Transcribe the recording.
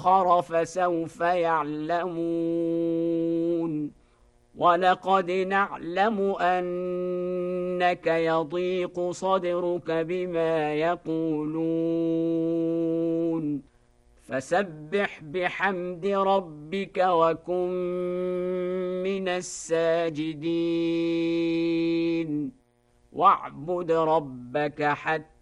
آخر فسوف يعلمون ولقد نعلم أنك يضيق صدرك بما يقولون فسبح بحمد ربك وكن من الساجدين واعبد ربك حتى